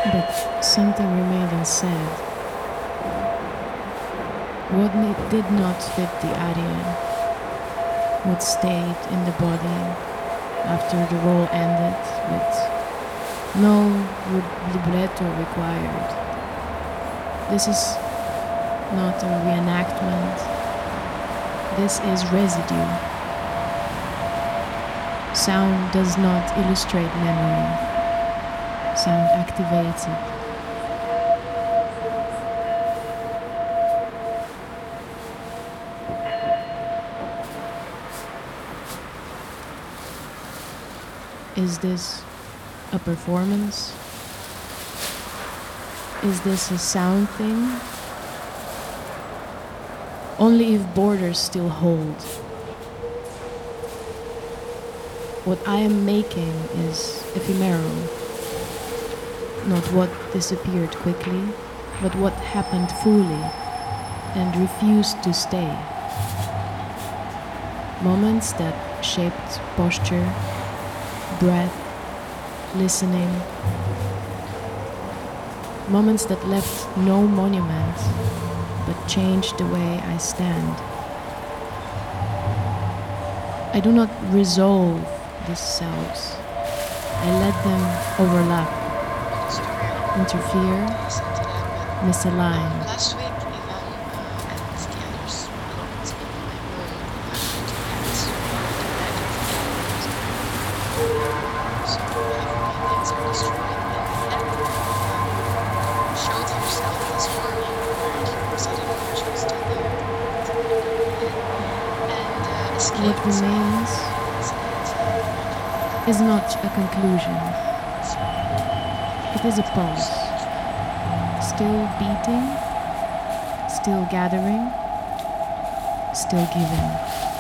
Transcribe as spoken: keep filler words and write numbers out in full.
But something remained unsaid. What ne- did not fit the aria, what stayed in the body after the role ended with no libretto required. This is not a reenactment. This is residue. Sound does not illustrate memory. Sound activates it. Is this a performance? Is this a sound thing? Only if borders still hold. What I am making is ephemeral. Not what disappeared quickly, but what happened fully and refused to stay. Moments that shaped posture, breath, listening. Moments that left no monument, but changed the way I stand. I do not resolve these selves. I let them overlap, interfere, misalign. Last week, Ivan uh, and the others locked in my room uh, to act to so half of my things are destroyed, and Ed um, showed herself this morning where he was sitting and she was still there. And uh, escaped. What remains is not a conclusion. It is a pulse, still beating, still gathering, still giving.